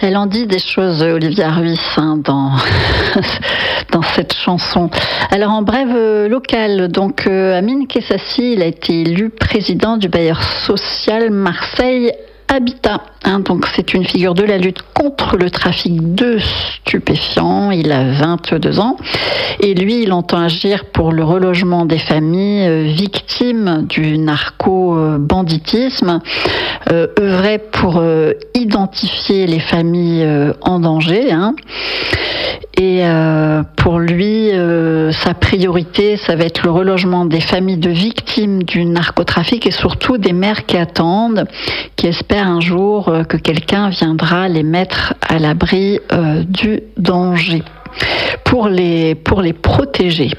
Elle en dit des choses, Olivia Ruiz, dans, dans cette chanson. Alors, en brève locale, donc Amine Kessassi, il a été élu président du bailleur social Marseille Habitat. Donc c'est une figure de la lutte contre le trafic de stupéfiants. Il a 22 ans et lui, il entend agir pour le relogement des familles victimes du narco-banditisme, œuvrer pour identifier les familles en danger. Et pour lui, sa priorité, ça va être le relogement des familles de victimes du narcotrafic et surtout des mères qui attendent, qui espèrent un jour que quelqu'un viendra les mettre à l'abri du danger, pour les protéger.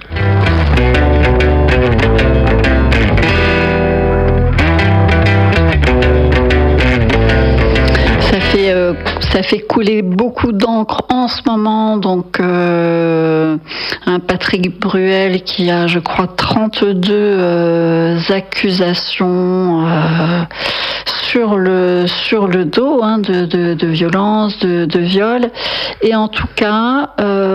Ça fait couler beaucoup d'encre en ce moment, donc un Patrick Bruel qui a, je crois, 32 accusations sur le dos de violence, de viol, et en tout cas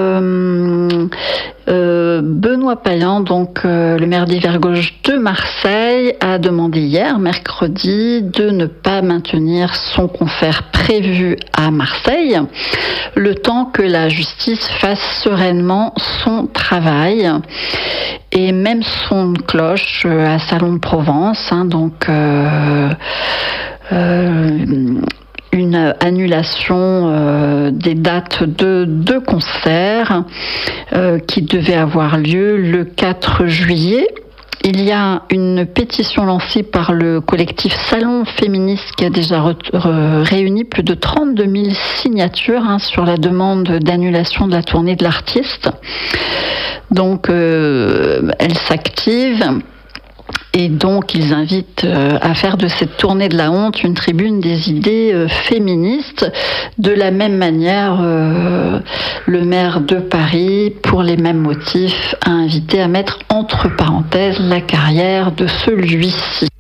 Benoît Payan, donc le maire d'Yvergauche de Marseille, a demandé hier, mercredi, de ne pas maintenir son concert prévu à Marseille, le temps que la justice fasse sereinement son travail. Et même son cloche à Salon de Provence, une annulation des dates de concerts qui devaient avoir lieu le 4 juillet. Il y a une pétition lancée par le collectif Salon Féministe qui a déjà réuni plus de 32 000 signatures sur la demande d'annulation de la tournée de l'artiste. Donc, elle s'active. Et donc, ils invitent à faire de cette tournée de la honte une tribune des idées féministes. De la même manière, le maire de Paris, pour les mêmes motifs, a invité à mettre entre parenthèses la carrière de celui-ci.